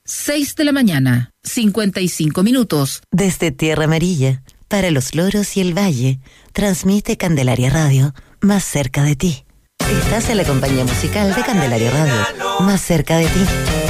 6 de la mañana, 55 minutos. Desde Tierra Amarilla, para los loros y el valle, transmite Candelaria Radio, más cerca de ti. Estás en la compañía musical de Candelaria Radio, más cerca de ti.